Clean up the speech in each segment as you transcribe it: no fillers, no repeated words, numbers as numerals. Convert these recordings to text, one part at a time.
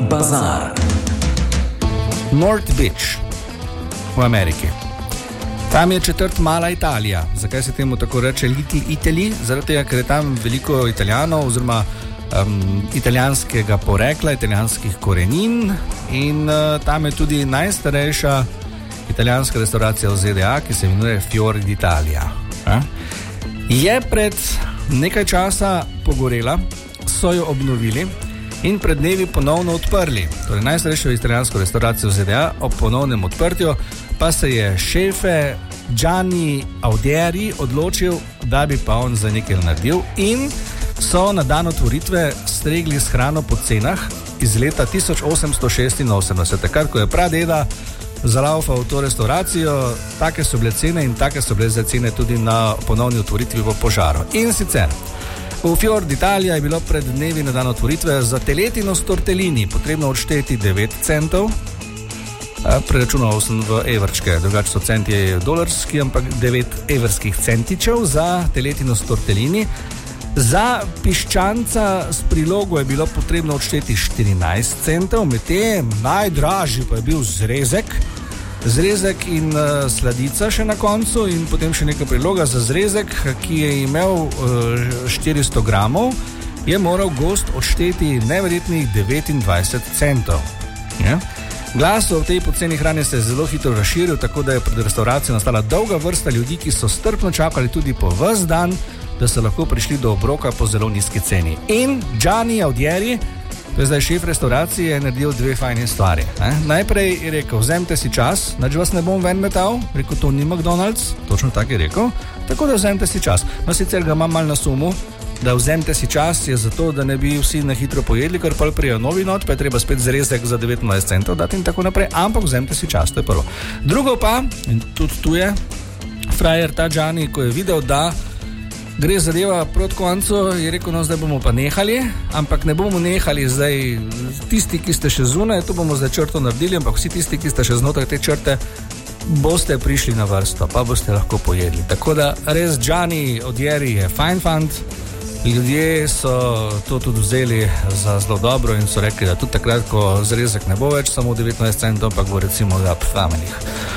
Bazar. North Beach v Ameriki. Tam je četrt Mala Italija. Zakaj se temu tako reče Little Italy? Zaradi tega, ker je tam veliko Italijanov oziroma italijanskega porekla, italijanskih korenin in tam je tudi najstarejša italijanska restauracija v ZDA, ki se imenuje Fior d'Italia. Je pred nekaj časa pogorela, so jo obnovili in pred dnevi ponovno odprli. Torej najstarejšo italijansko restauracijo v ZDA ob ponovnem odprtju pa se je šefe Gianni Audieri odločil, da bi pa on za nekaj naredil in so na dan otvoritve stregli s hrano po cenah iz leta 1886, takrat, ko je pradeda zalaufal v to restauracijo. Take so bile cene in take so bile za cene tudi na ponovni otvoritvi po požaru. In sicer v Fior d'Italia je bilo pred dnevi na dan otvoritve za teletino s tortellini potrebno odšteti 9 centov. Preračunal sem v evrčke, drugače so centi dolarski, ampak 9 evrskih centičev za teletino s tortellini. Za piščanca s prilogo je bilo potrebno odšteti 14 centov, medtem najdražji pa je bil zrezek in sladica še na koncu in potem še neka priloga za zrezek, ki je imel 400 gramov, je moral gost odšteti neverjetnih 29 centov. Ja? Glas o tej poceni hrani se je zelo hitro razširil, tako da je pred restauracijo nastala dolga vrsta ljudi, ki so strpno čakali tudi po ves dan, da so lahko prišli do obroka po zelo nizki ceni. In Gianni Audieri, to je zdaj šef restauracije, je naredil dve fajne stvari. Najprej je rekel, vzemite si čas, nič vas ne bom ven metal, rekel, to ni McDonald's, točno tako je rekel, tako da vzemite si čas. No, sicer ga imam malo na sumu, da vzemite si čas je zato, da ne bi vsi na hitro pojedli, ker pol prijo novi not, pa je treba spet zrezek za 19 centov dati in tako naprej, ampak vzemite si čas, to je prvo. Drugo pa, in tudi tu je frajer ta Gianni, ko je videl, da gre zadeva proti koncu, je rekel, no zdaj bomo pa nehali, ampak ne bomo nehali zdaj tisti, ki ste še zunaj, to bomo zdaj črto naredili, ampak vsi tisti, ki ste še znotraj te črte, boste prišli na vrsto, pa boste lahko pojedli. Tako da res Gianni Audieri je fajn fant, ljudje so to tudi vzeli za zelo dobro in so rekli, da tudi takrat, ko zrezek ne bo več samo 19 centov, ampak bo recimo za famenih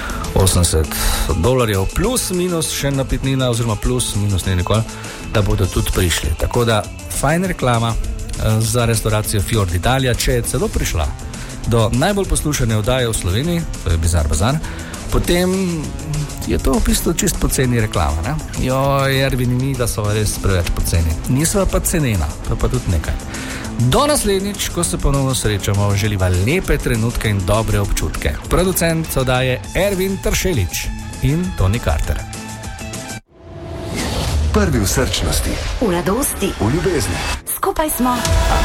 $80 plus minus še napitnina oziroma plus minus ne nikoli, da bodo tudi prišli. Tako da fajn reklama za restauracijo Fior d'Italia, če je celo prišla do najbolj poslušane oddaje v Sloveniji, to je Bizar Bazar, potem je to v bistvu čist poceni reklama, ne? Ervin mi, da so res preveč poceni. Nisva pa cenena, to pa tudi nekaj. Do naslednjič, ko se ponovno srečamo, želiva lepe trenutke in dobre občutke. Producent oddaje Ervin Tršelič in Tony Carter. Prvi v srčnosti, v radosti, v ljubezni. skupaj smo.